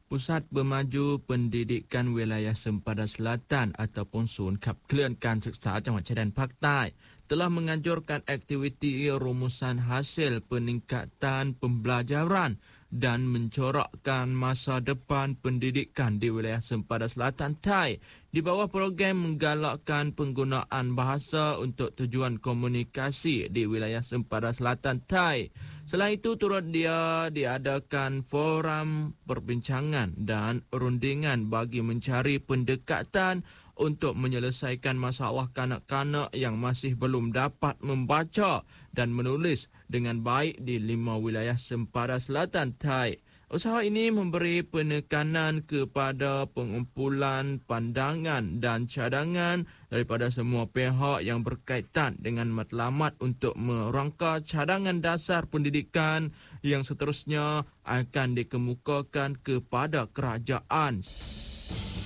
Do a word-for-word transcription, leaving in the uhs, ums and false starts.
Pusat Bermaju Pendidikan Wilayah Sempadan Selatan ataupun Sun Khap Keluan Kan Suksa Jawapan Chaidan Pak Tai telah menganjurkan aktiviti rumusan hasil peningkatan pembelajaran dan mencorakkan masa depan pendidikan di wilayah Sempadan Selatan Thai di bawah program menggalakkan penggunaan bahasa untuk tujuan komunikasi di wilayah Sempadan Selatan Thai. Selain itu, turut dia diadakan forum perbincangan dan rundingan bagi mencari pendekatan untuk menyelesaikan masalah kanak-kanak yang masih belum dapat membaca dan menulis dengan baik di lima wilayah Sempadan Selatan Thai. Usaha ini memberi penekanan kepada pengumpulan pandangan dan cadangan daripada semua pihak yang berkaitan dengan matlamat untuk merangka cadangan dasar pendidikan yang seterusnya akan dikemukakan kepada kerajaan.